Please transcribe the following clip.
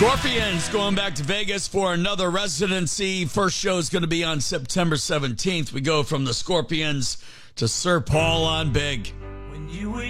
Scorpions going back to Vegas for another residency. First show is going to be on September 17th. We go from the Scorpions to Sir Paul on Big. When you were